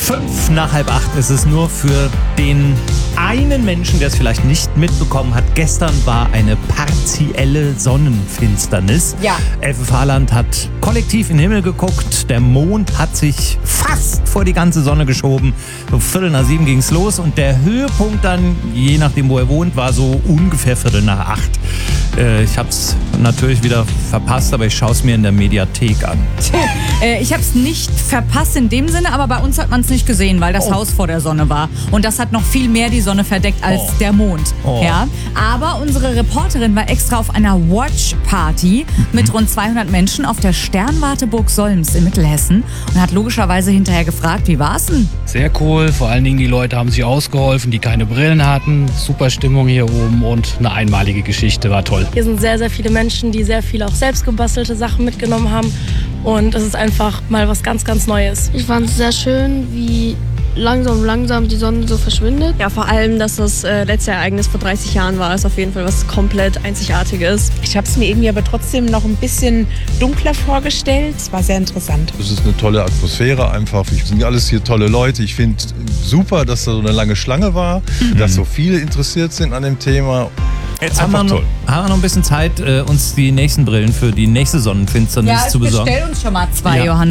7:05 ist es nur für den einen Menschen, der es vielleicht nicht mitbekommen hat. Gestern war eine partielle Sonnenfinsternis. Ja. Elfe Fahrland hat kollektiv in den Himmel geguckt. Der Mond hat sich fast vor die ganze Sonne geschoben. So 7:15 ging es los und der Höhepunkt dann, je nachdem wo er wohnt, war so ungefähr 7:45. Ich habe es natürlich wieder verpasst, aber ich schaue es mir in der Mediathek an. Ich habe es nicht verpasst in dem Sinne, aber bei uns hat man es nicht gesehen, weil das Haus vor der Sonne war. Und das hat noch viel mehr die Sonne verdeckt als der Mond. Ja? Aber unsere Reporterin war extra auf einer Watch-Party mit rund 200 Menschen auf der Sternwarteburg Solms in Mittelhessen und hat logischerweise hinterher gefragt, wie war's denn? Sehr cool, vor allen Dingen die Leute haben sich ausgeholfen, die keine Brillen hatten. Super Stimmung hier oben und eine einmalige Geschichte, war toll. Hier sind sehr, sehr viele Menschen, die sehr viele auch selbst gebastelte Sachen mitgenommen haben. Und es ist einfach mal was ganz, ganz Neues. Ich fand es sehr schön, wie langsam die Sonne so verschwindet. Ja, vor allem, dass das letzte Ereignis vor 30 Jahren war, ist auf jeden Fall was komplett Einzigartiges. Ich habe es mir irgendwie aber trotzdem noch ein bisschen dunkler vorgestellt. Es war sehr interessant. Es ist eine tolle Atmosphäre einfach. Wir sind alles hier tolle Leute. Ich finde super, dass da so eine lange Schlange war, dass so viele interessiert sind an dem Thema. Jetzt haben wir noch ein bisschen Zeit, uns die nächsten Brillen für die nächste Sonnenfinsternis zu besorgen. Bestell uns schon mal 2, Ja. Johanna.